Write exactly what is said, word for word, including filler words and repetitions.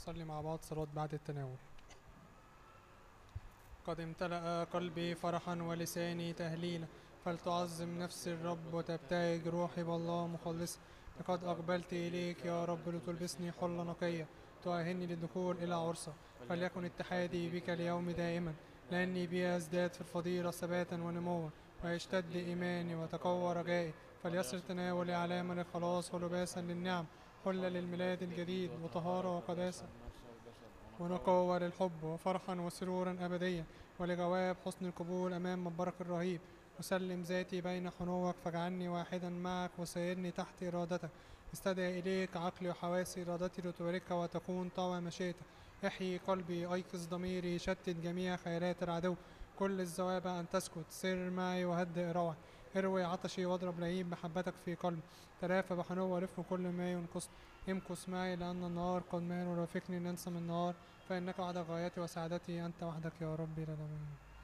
نصلي مع بعض صلاة بعد التناول. قد امتلأ قلبي فرحا ولساني تهليلا، فلتعظم نفسي الرب وتبتهج روحي بالله مخلصا. لقد أقبلت إليك يا رب لتلبسني حلة نقية، تؤهلني للدخول إلى عرسك. فليكن اتحادي بك اليوم دائما، لأني بي أزداد في الفضيلة ثباتا ونموا، ويشتد إيماني وتقوى رجائي. فليصر تناولي علامة للخلاص ولباسا للنعم، حلة للميلاد الجديد وطهارة وقداسة ونقوة للحب وفرحا وسرورا أبديا، ولجواب حسن القبول أمام مبارك الرهيب. وسلم ذاتي بين حنوك، فاجعلني واحدا معك وسيرني تحت إرادتك. استدعي إليك عقلي وحواسي، إرادتي لتباركك وتكون طوى مشيئتك. احيي قلبي، أيقظ ضميري، شتت جميع خيالات العدو. كل الزوابع أن تسكت، سر معي وهدئ روعي. اروي عطشي واضرب لهيب محبتك في قلبي. تلافى بحنو ورفق كل ما ينقصني. امكث معي لأن النهار قد مال، ورافقني ننسى من النهار، فإنك وحدك غايتي وسعادتي، أنت وحدك يا ربي لا الأمان.